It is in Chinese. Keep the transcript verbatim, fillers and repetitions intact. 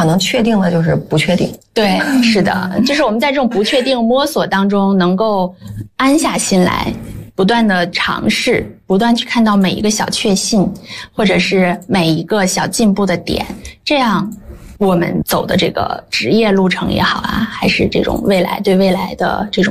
可能确定的就是不确定。 对，是的，就是我们在这种不确定摸索当中能够安下心来，不断的尝试，不断去看到每一个小确幸，或者是每一个小进步的点，这样我们走的这个职业路程也好啊，还是这种未来对未来的这种